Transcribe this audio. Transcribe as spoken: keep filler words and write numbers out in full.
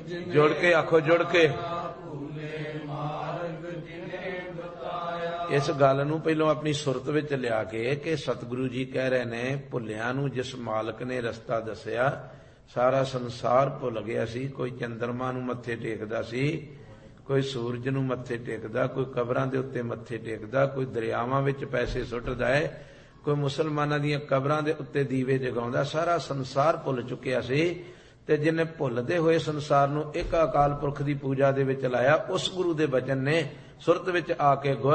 ਜੁੜ ਕੇ ਆਖੋ, ਜੁੜ ਕੇ। ਇਸ ਗੱਲ ਨੂੰ ਪਹਿਲਾਂ ਆਪਣੀ ਸੁਰਤ ਵਿੱਚ ਲਿਆ ਕੇ ਕਿ ਸਤਿਗੁਰੂ ਜੀ ਕਹਿ ਰਹੇ ਨੇ, ਭੁੱਲਿਆਂ ਨੂੰ ਜਿਸ ਮਾਲਕ ਨੇ ਰਸਤਾ ਦੱਸਿਆ ਸਾਰਾ ਸੰਸਾਰ ਭੁੱਲ ਗਿਆ ਸੀ। ਕੋਈ ਚੰਦਰਮਾ ਨੂੰ ਮੱਥੇ ਟੇਕਦਾ ਸੀ, ਕੋਈ ਸੂਰਜ ਨੂੰ ਮੱਥੇ ਟੇਕਦਾ, ਕੋਈ ਕਬਰਾਂ ਦੇ ਉੱਤੇ ਮੱਥੇ ਟੇਕਦਾ, ਕੋਈ ਦਰਿਆਵਾਂ ਵਿੱਚ ਪੈਸੇ ਸੁੱਟਦਾ ਹੈ, ਕੋਈ ਮੁਸਲਮਾਨਾਂ ਦੀਆਂ ਕਬਰਾਂ ਦੇ ਉੱਤੇ ਦੀਵੇ ਜਗਾਉਂਦਾ। ਸਾਰਾ ਸੰਸਾਰ ਭੁੱਲ ਚੁੱਕਿਆ ਸੀ ਤੇ ਜਿਹਨੇ ਭੁੱਲਦੇ ਹੋਏ ਸੰਸਾਰ ਨੂੰ ਇੱਕ ਅਕਾਲ ਪੁਰਖ ਦੀ ਪੂਜਾ ਦੇ ਵਿੱਚ ਲਾਇਆ, ਉਸ ਗੁਰੂ ਦੇ ਬਚਨ ਨੇ ਸੁਰਤ ਵਿੱਚ ਆ ਕੇ ਗੁਰ